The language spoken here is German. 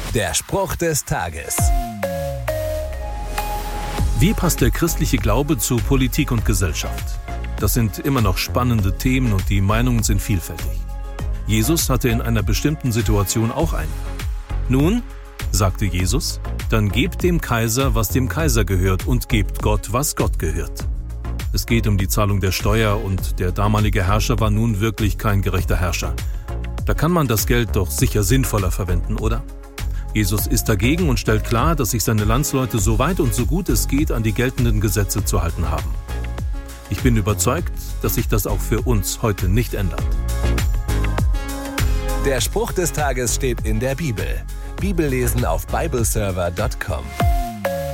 Der Spruch des Tages. Wie passt der christliche Glaube zu Politik und Gesellschaft? Das sind immer noch spannende Themen und die Meinungen sind vielfältig. Jesus hatte in einer bestimmten Situation auch einen. Nun, sagte Jesus, dann gebt dem Kaiser, was dem Kaiser gehört, und gebt Gott, was Gott gehört. Es geht um die Zahlung der Steuer und der damalige Herrscher war nun wirklich kein gerechter Herrscher. Da kann man das Geld doch sicher sinnvoller verwenden, oder? Jesus ist dagegen und stellt klar, dass sich seine Landsleute so weit und so gut es geht an die geltenden Gesetze zu halten haben. Ich bin überzeugt, dass sich das auch für uns heute nicht ändert. Der Spruch des Tages steht in der Bibel. Bibellesen auf bibleserver.com.